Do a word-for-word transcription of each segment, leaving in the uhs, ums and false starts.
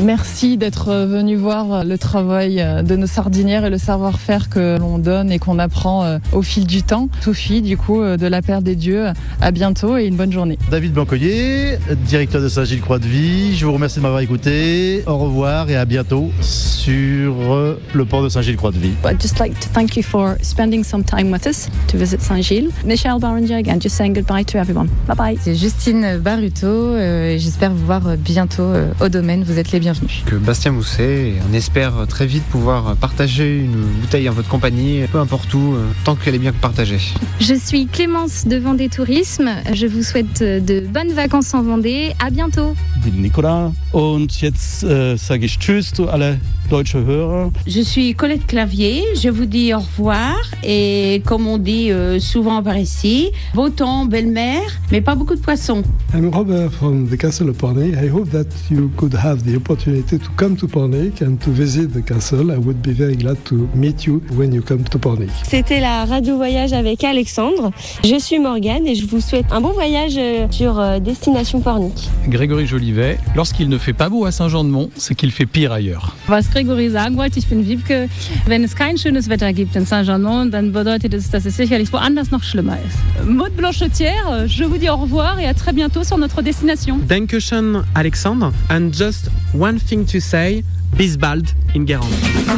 Merci d'être venu voir le travail de nos sardinières et le savoir-faire que l'on donne et qu'on apprend au fil du temps. Sophie, du coup, de la Paire des Dieux, à bientôt et une bonne journée. David Blancoyer, directeur de Saint-Gilles-Croix-de-Vie, je vous remercie de m'avoir écouté. Au revoir et à bientôt sur le port de Saint-Gilles-Croix-de-Vie. I'd just like to thank you for spending some time with us to visit Saint-Gilles. Michelle Barringer again, just saying goodbye to everyone. Bye bye. C'est Justine Baruto euh, et j'espère vous voir bientôt euh, au domaine. Vous êtes les bienvenus. Que Bastien Mousset, et on espère très vite pouvoir partager une bouteille en votre compagnie, peu importe où, euh, tant qu'elle est bien partagée. Je suis Clémence de Vendée Tourisme. Je vous souhaite de bonnes vacances en Vendée. À bientôt. Ich bin Nicolas und jetzt äh, sage ich Tschüss zu alle deutsche Hörer. Je suis Colette Clavier, je vous dis au revoir et comme on dit euh, souvent par ici, beau temps, belle mer, mais pas beaucoup de poissons. I'm Robert from the Castle of Pornic. I hope that you could have the opportunity to come to Pornic and to visit the castle. I would be very glad to meet you when you come to Pornic. C'était la Radio Voyage avec Alexandre. Je suis Morgane et je vous souhaite un bon voyage sur Destination Pornic. Grégory Jolivet, lorsqu'il ne fait pas beau à Saint-Jean-de-Mont, c'est qu'il fait pire ailleurs. Was Grégory sagen wollte, ich bin Wiebke. Wenn es kein schönes Wetter gibt in Saint-Jean-de-Mont, dann bedeutet es, dass es sicherlich woanders noch schlimmer ist. Maud Blanchetière, je vous dis au revoir et à très bientôt sur notre destination. Dankeschön, Alexandre. And just one thing to say, bis bald in Guérande.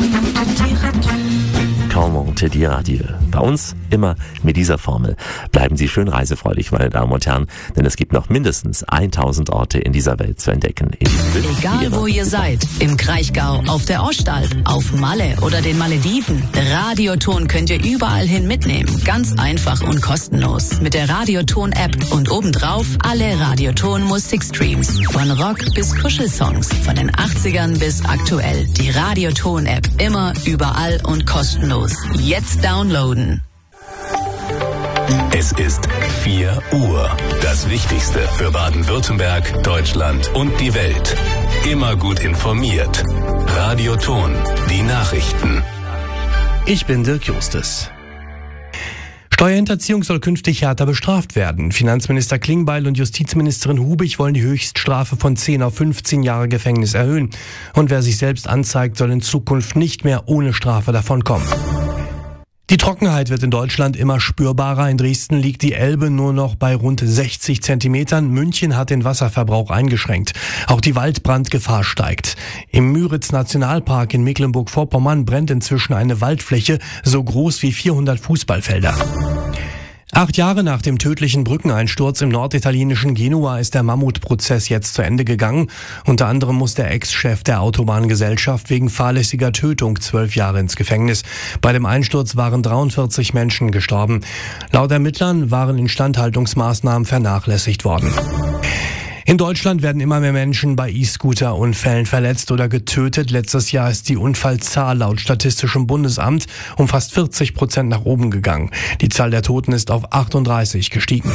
Comment te dire adieu. Bei uns immer mit dieser Formel. Bleiben Sie schön reisefreudig, meine Damen und Herren, denn es gibt noch mindestens tausend Orte in dieser Welt zu entdecken. In Egal wo ihr seid, im Kraichgau, auf der Ostalb, auf Malle oder den Malediven, Radioton könnt ihr überall hin mitnehmen. Ganz einfach und kostenlos. Mit der Radioton-App und obendrauf alle Radioton-Musikstreams. Von Rock bis Kuschelsongs, von den achtzigern bis aktuell. Die Radioton-App immer, überall und kostenlos. Jetzt downloaden. Es ist vier Uhr. Das Wichtigste für Baden-Württemberg, Deutschland und die Welt. Immer gut informiert. Radioton, die Nachrichten. Ich bin Dirk Justus. Steuerhinterziehung soll künftig härter bestraft werden. Finanzminister Klingbeil und Justizministerin Hubig wollen die Höchststrafe von zehn auf fünfzehn Jahre Gefängnis erhöhen. Und wer sich selbst anzeigt, soll in Zukunft nicht mehr ohne Strafe davonkommen. Die Trockenheit wird in Deutschland immer spürbarer. In Dresden liegt die Elbe nur noch bei rund sechzig Zentimetern. München hat den Wasserverbrauch eingeschränkt. Auch die Waldbrandgefahr steigt. Im Müritz-Nationalpark in Mecklenburg-Vorpommern brennt inzwischen eine Waldfläche so groß wie vierhundert Fußballfelder. Acht Jahre nach dem tödlichen Brückeneinsturz im norditalienischen Genua ist der Mammutprozess jetzt zu Ende gegangen. Unter anderem muss der Ex-Chef der Autobahngesellschaft wegen fahrlässiger Tötung zwölf Jahre ins Gefängnis. Bei dem Einsturz waren dreiundvierzig Menschen gestorben. Laut Ermittlern waren Instandhaltungsmaßnahmen vernachlässigt worden. In Deutschland werden immer mehr Menschen bei E-Scooter-Unfällen verletzt oder getötet. Letztes Jahr ist die Unfallzahl laut Statistischem Bundesamt um fast vierzig Prozent nach oben gegangen. Die Zahl der Toten ist auf achtunddreißig gestiegen.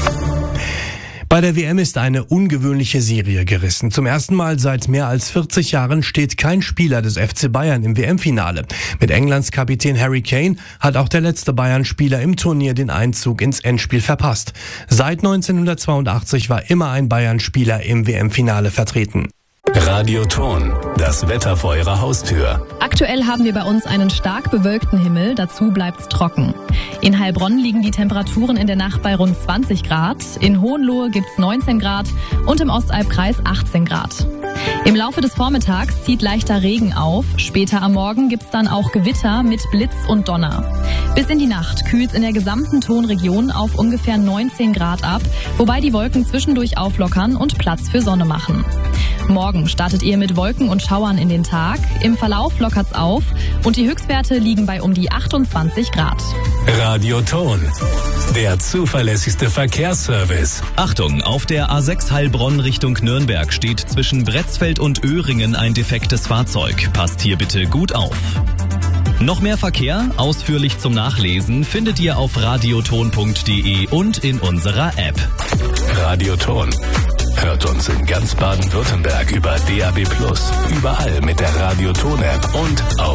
Bei der W M ist eine ungewöhnliche Serie gerissen. Zum ersten Mal seit mehr als vierzig Jahren steht kein Spieler des F C Bayern im W M-Finale. Mit Englands Kapitän Harry Kane hat auch der letzte Bayern-Spieler im Turnier den Einzug ins Endspiel verpasst. Seit neunzehnhundertzweiundachtzig war immer ein Bayern-Spieler im W M-Finale vertreten. Radioton, das Wetter vor Ihrer Haustür. Aktuell haben wir bei uns einen stark bewölkten Himmel, dazu bleibt's trocken. In Heilbronn liegen die Temperaturen in der Nacht bei rund zwanzig Grad, in Hohenlohe gibt's neunzehn Grad und im Ostalbkreis achtzehn Grad. Im Laufe des Vormittags zieht leichter Regen auf, später am Morgen gibt's dann auch Gewitter mit Blitz und Donner. Bis in die Nacht kühlt's in der gesamten Tonregion auf ungefähr neunzehn Grad ab, wobei die Wolken zwischendurch auflockern und Platz für Sonne machen. Morgen startet ihr mit Wolken und Schauern in den Tag. Im Verlauf lockert's auf und die Höchstwerte liegen bei um die achtundzwanzig Grad. Radioton, der zuverlässigste Verkehrsservice. Achtung, auf der A sechs Heilbronn Richtung Nürnberg steht zwischen Bretzfeld und Öhringen ein defektes Fahrzeug. Passt hier bitte gut auf. Noch mehr Verkehr, ausführlich zum Nachlesen, findet ihr auf radioton punkt de und in unserer App. Radioton. Hört uns in ganz Baden-Württemberg über D A B plus, überall mit der Radioton-App und auf